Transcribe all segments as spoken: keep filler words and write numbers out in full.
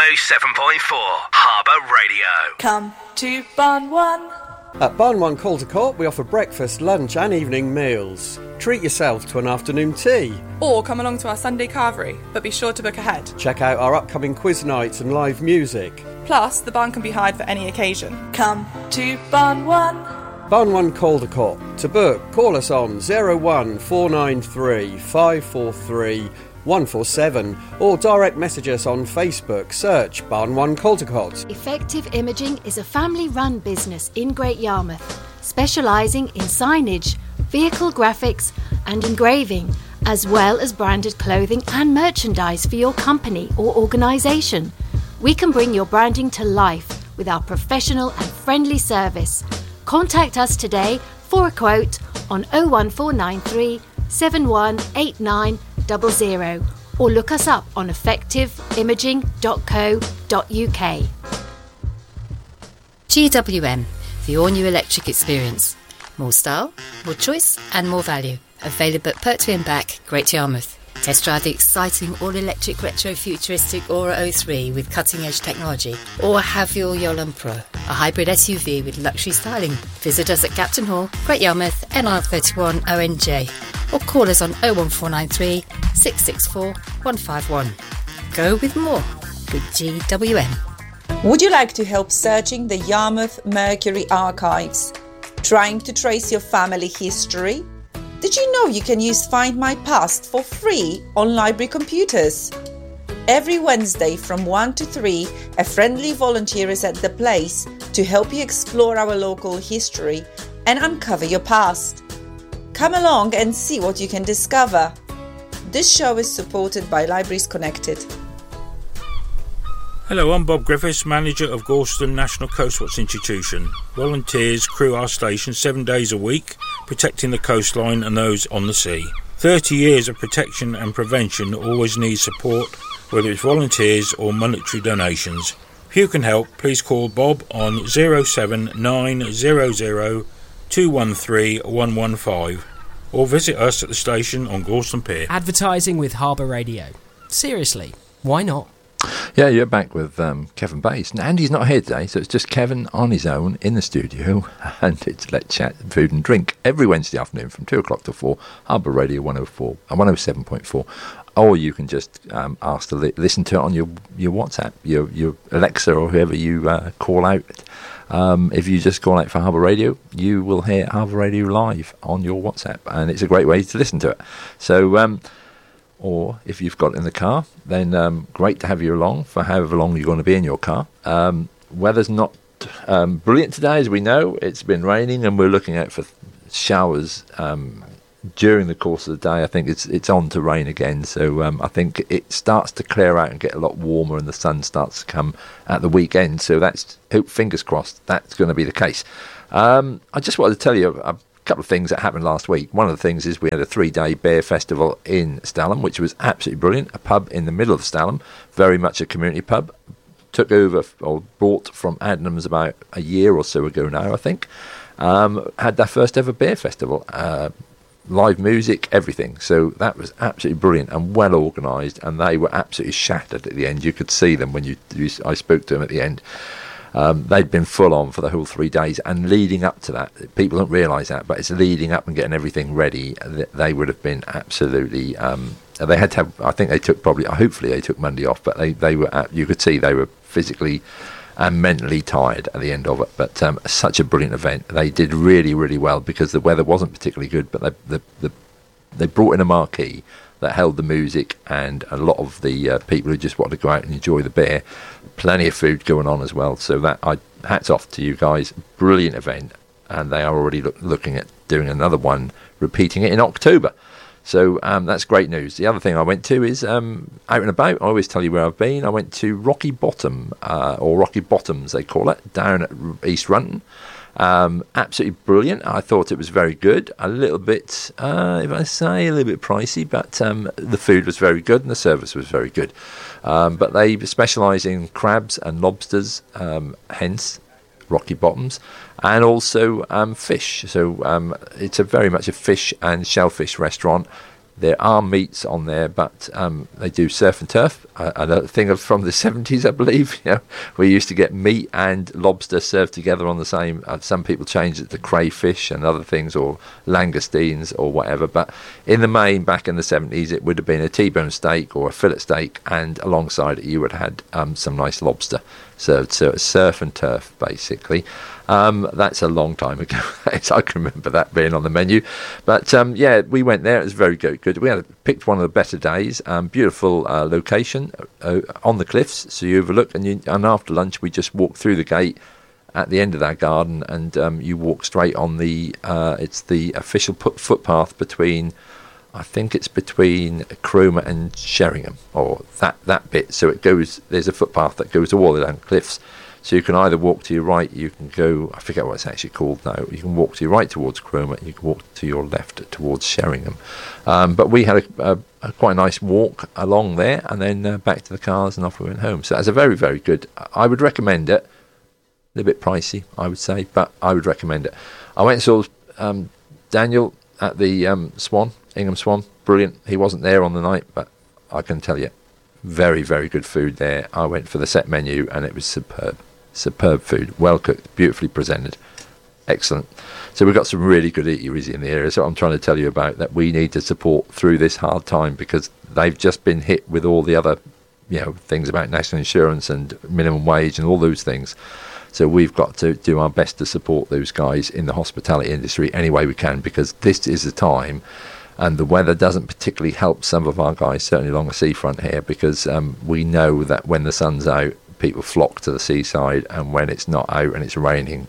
oh seven point four Harbour Radio. Come to Barn One. At Barn One Caldecott, we offer breakfast, lunch and evening meals. Treat yourself to an afternoon tea. Or come along to our Sunday carvery, but be sure to book ahead. Check out our upcoming quiz nights and live music. Plus, the barn can be hired for any occasion. Come to Barn One. Barn One Caldecott. To book, call us on oh one four nine three five four three one four seven or direct message us on Facebook. Search Barn One Caldecott. Effective Imaging is a family-run business in Great Yarmouth, specialising in signage, vehicle graphics and engraving, as well as branded clothing and merchandise for your company or organisation. We can bring your branding to life with our professional and friendly service. Contact us today for a quote on oh one four nine three seven one eight nine zero zero or look us up on effective imaging dot co dot uk. G W M, the all-new electric experience. More style, more choice and more value. Available at Pertwee and Back, Great Yarmouth. Test drive the exciting all-electric retro-futuristic Aura oh three with cutting-edge technology. Or have your Yolland Pro, a hybrid S U V with luxury styling. Visit us at Captain Hall, Great Yarmouth, N R thirty-one O N J. Or call us on oh one four nine three six six four one five one. Go with more. Good G W M. Would you like to help searching the Yarmouth Mercury archives? Trying to trace your family history? Did you know you can use Find My Past for free on library computers? Every Wednesday from one to three, a friendly volunteer is at the place to help you explore our local history and uncover your past. Come along and see what you can discover. This show is supported by Libraries Connected. Hello, I'm Bob Griffiths, manager of Gorleston National Coastwatch Institution. Volunteers crew our station seven days a week, protecting the coastline and those on the sea. thirty years of protection and prevention always needs support, whether it's volunteers or monetary donations. If you can help, please call Bob on oh seven nine hundred two one three one one five or visit us at the station on Gorleston Pier. Advertising with Harbour Radio. Seriously, why not? Yeah, you're back with um, Kevin Bates. And Andy's not here today, so it's just Kevin on his own in the studio, and it's Let's Chat Food and Drink every Wednesday afternoon from two o'clock to four, Harbour Radio one oh four, uh, one oh seven point four. Or you can just um, ask to li- listen to it on your, your WhatsApp, your, your Alexa, or whoever you uh, call out. Um, if you just call out for Harbour Radio, you will hear Harbour Radio live on your WhatsApp, and it's a great way to listen to it. So, um, or if you've got it in the car, then um, great to have you along for however long you're going to be in your car. Um, weather's not um, brilliant today, as we know. It's been raining, and we're looking out for showers um, during the course of the day. I think it's it's on to rain again, so um, I think it starts to clear out and get a lot warmer, and the sun starts to come at the weekend. So that's, hope, fingers crossed, that's going to be the case. Um, I just wanted to tell you a, a couple of things that happened last week. One of the things is we had a three-day beer festival in Stalham, which was absolutely brilliant. A pub in the middle of Stalham, very much a community pub. Took over or bought from Adnams about a year or so ago now, I think. Um, had their first ever beer festival. Uh, live music, everything. So that was absolutely brilliant and well organised, and they were absolutely shattered at the end. You could see them when you, you I spoke to them at the end. Um, they'd been full on for the whole three days, and leading up to that, people don't realise that, but it's leading up and getting everything ready. They would have been absolutely. Um, they had to have. I think they took probably. Hopefully, they took Monday off, but they they were. At, you could see they were physically and mentally tired at the end of it. But um, such a brilliant event. They did really really well because the weather wasn't particularly good, but they the, the they brought in a marquee that held the music and a lot of the uh, people who just wanted to go out and enjoy the beer. Plenty of food going on as well. So that I hats off to you guys. Brilliant event, and they are already look, looking at doing another one, repeating it in October. So um, that's great news. The other thing I went to is um, out and about. I always tell you where I've been. I went to Rocky Bottom, uh, or Rocky Bottoms they call it, down at East Runton. Um, absolutely brilliant. I thought it was very good. A little bit, uh, if I say, a little bit pricey, but um, the food was very good and the service was very good. Um, but they specialise in crabs and lobsters, um, hence Rocky Bottoms, and also um, fish. So um, it's a very much a fish and shellfish restaurant. There are meats on there, but um, they do surf and turf. Uh, another thing of from the seventies, I believe. You know, we used to get meat and lobster served together on the same. Uh, some people change it to crayfish and other things, or langoustines or whatever. But in the main, back in the seventies, it would have been a T-bone steak or a fillet steak, and alongside it, you would have had um, some nice lobster served. So it's surf and turf, basically. Um, that's a long time ago. I can remember that being on the menu. But um, yeah, we went there. It was very good. good. We had picked one of the better days. Um, beautiful uh, location uh, on the cliffs, so you overlook. And, you, and after lunch, we just walked through the gate at the end of that garden, and um, you walk straight on the. Uh, it's the official put footpath between. I think it's between Cromer and Sheringham, or that that bit. So it goes. There's a footpath that goes all the way down the cliffs. So you can either walk to your right, you can go, I forget what it's actually called now, you can walk to your right towards Cromer, you can walk to your left towards Sheringham. Um, but we had a, a, a quite a nice walk along there, and then uh, back to the cars, and off we went home. So that's a very, very good, I would recommend it. A little bit pricey, I would say, but I would recommend it. I went and saw um, Daniel at the um, Swan, Ingham Swan, brilliant. He wasn't there on the night, but I can tell you, very, very good food there. I went for the set menu, and it was superb. Superb food, well cooked, beautifully presented, excellent. So we've got some really good eateries in the area. So I'm trying to tell you about that we need to support through this hard time, because they've just been hit with all the other, you know, things about national insurance and minimum wage and all those things. So we've got to do our best to support those guys in the hospitality industry any way we can, because this is the time. And the weather doesn't particularly help some of our guys, certainly along the seafront here, because um, we know that when the sun's out, people flock to the seaside, and when it's not out and it's raining,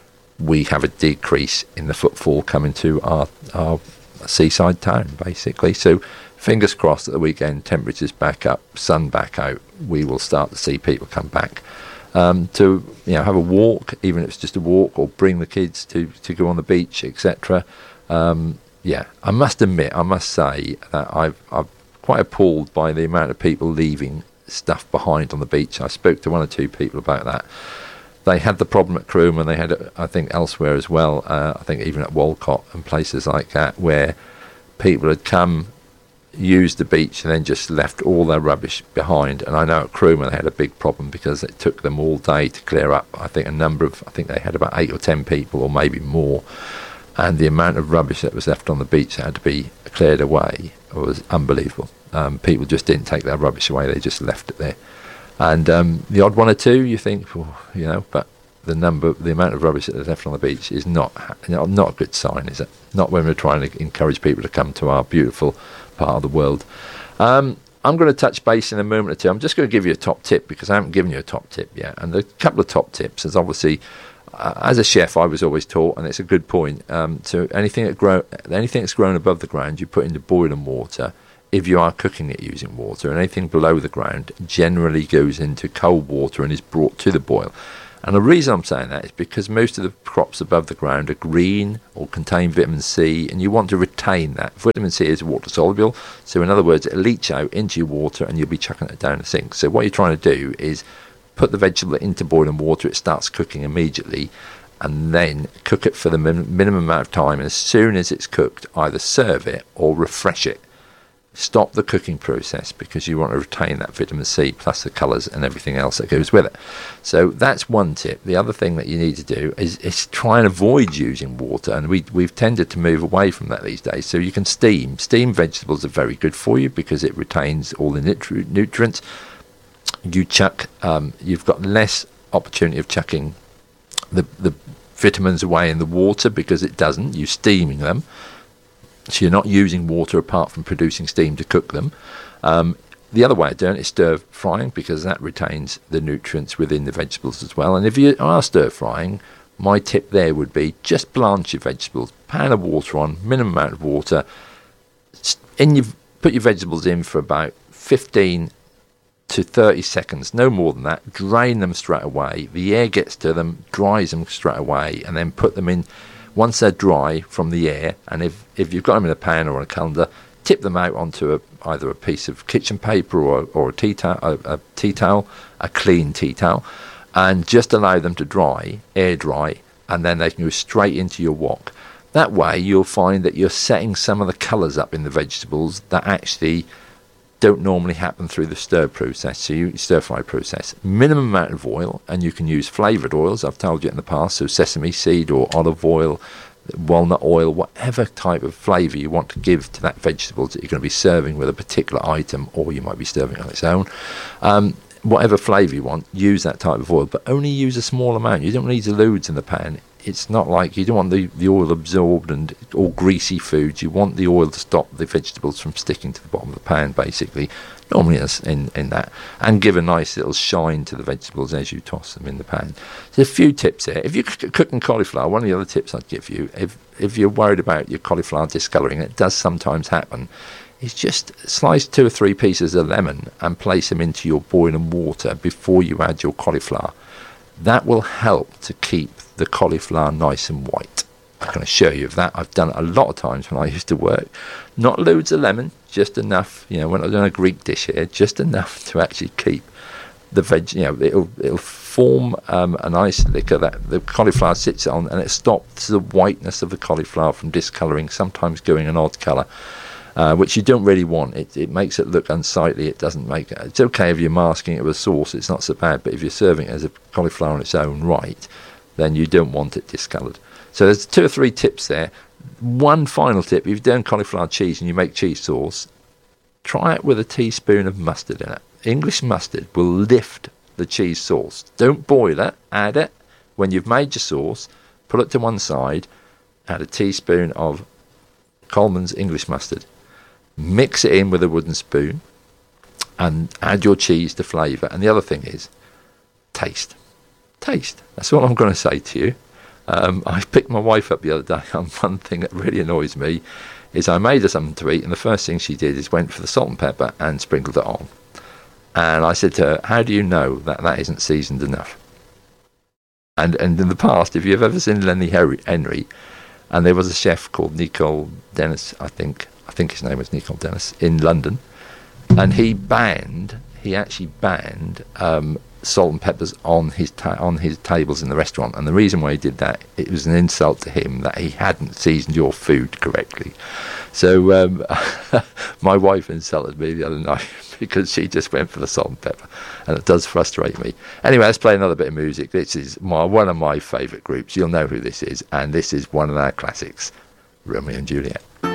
we have a decrease in the footfall coming to our our seaside town, basically. So fingers crossed that the weekend, temperatures back up, sun back out, we will start to see people come back um, to, you know, have a walk, even if it's just a walk, or bring the kids to, to go on the beach, et cetera. Um, yeah, I must admit, I must say that I've I'm quite appalled by the amount of people leaving stuff behind on the beach. I spoke to one or two people about that. They had the problem at Cromer, and they had it, I think, elsewhere as well. Uh, I think even at Walcott and places like that, where people had come, used the beach, and then just left all their rubbish behind. And I know at Cromer they had a big problem because it took them all day to clear up. I think a number of, I think they had about eight or ten people, or maybe more. And the amount of rubbish that was left on the beach that had to be cleared away was unbelievable. Um, people just didn't take their rubbish away; they just left it there. And um, the odd one or two, you think, well, you know, but the number, the amount of rubbish that is left on the beach is not, you know, not a good sign, is it? Not when we're trying to encourage people to come to our beautiful part of the world. Um, I'm going to touch base in a moment or two. I'm just going to give you a top tip, because I haven't given you a top tip yet. And the couple of top tips is obviously, uh, as a chef, I was always taught, and it's a good point. Um, so anything that grow, anything that's grown above the ground, you put into boiling water. If you are cooking it using water, and anything below the ground generally goes into cold water and is brought to the boil. And the reason I'm saying that is because most of the crops above the ground are green or contain vitamin C, and you want to retain that. Vitamin C is water soluble, so in other words, it'll leach out into your water and you'll be chucking it down the sink. So what you're trying to do is put the vegetable into boiling water, it starts cooking immediately, and then cook it for the min- minimum amount of time. And as soon as it's cooked, either serve it or refresh it. Stop the cooking process, because you want to retain that vitamin C plus the colours and everything else that goes with it. So that's one tip. The other thing that you need to do is, is try and avoid using water, and we, we've tended to move away from that these days. So you can steam. Steamed vegetables are very good for you because it retains all the nutri- nutrients. You chuck, um, you've got less opportunity of chucking the, the vitamins away in the water, because it doesn't. You're steaming them. So you're not using water apart from producing steam to cook them. Um, the other way of doing it is stir frying, because that retains the nutrients within the vegetables as well. And if you are stir frying, my tip there would be just blanch your vegetables. Pan of water on, minimum amount of water. In your, put your vegetables in for about fifteen to thirty seconds, no more than that. Drain them straight away. The air gets to them, dries them straight away, and then put them in. Once they're dry from the air, and if, if you've got them in a pan or a colander, tip them out onto a, either a piece of kitchen paper or, or a, tea towel, a, a tea towel, a clean tea towel, and just allow them to dry, air dry, and then they can go straight into your wok. That way you'll find that you're setting some of the colours up in the vegetables that actually don't normally happen through the stir process, so you stir fry process. Minimum amount of oil, and you can use flavoured oils, I've told you in the past, so sesame seed or olive oil, walnut oil, whatever type of flavour you want to give to that vegetable that you're going to be serving with a particular item, or you might be serving on its own. Um, whatever flavour you want, use that type of oil, but only use a small amount. You don't need loads in the pan. It's not like you don't want the, the oil absorbed and all greasy foods. You want the oil to stop the vegetables from sticking to the bottom of the pan, basically, normally in, in that, and give a nice little shine to the vegetables as you toss them in the pan. There's a few tips here. If you're cooking cauliflower, one of the other tips I'd give you, if, if you're worried about your cauliflower discolouring, it does sometimes happen, is just slice two or three pieces of lemon and place them into your boiling water before you add your cauliflower. That will help to keep the cauliflower nice and white. I can assure you of that. I've done it a lot of times when I used to work. Not loads of lemon, just enough, you know, when I've done a Greek dish here, just enough to actually keep the veg, you know, it'll, it'll form um, a nice liquor that the cauliflower sits on, and it stops the whiteness of the cauliflower from discolouring, sometimes going an odd colour. Uh, which you don't really want. It, it makes it look unsightly. It doesn't make it. It's okay if you're masking it with a sauce. It's not so bad. But if you're serving it as a cauliflower on its own right, then you don't want it discoloured. So there's two or three tips there. One final tip: if you've done cauliflower cheese and you make cheese sauce, try it with a teaspoon of mustard in it. English mustard will lift the cheese sauce. Don't boil it. Add it when you've made your sauce. Put it to one side. Add a teaspoon of Coleman's English mustard. Mix it in with a wooden spoon and add your cheese to flavour. And the other thing is, taste. Taste. That's all I'm going to say to you. Um, I picked my wife up the other day on one thing that really annoys me, is I made her something to eat, and the first thing she did is went for the salt and pepper and sprinkled it on. And I said to her, how do you know that that isn't seasoned enough? And, and in the past, if you've ever seen Lenny Henry, and there was a chef called Nicole Dennis, I think, I think his name was Nicole Dennis, in London, and he banned, he actually banned um, salt and peppers on his ta- on his tables in the restaurant. And the reason why he did that, it was an insult to him that he hadn't seasoned your food correctly. So um, my wife insulted me the other night because she just went for the salt and pepper, and it does frustrate me. Anyway, let's play another bit of music. This is my, one of my favourite groups. You'll know who this is, and this is one of our classics, Romeo and Juliet.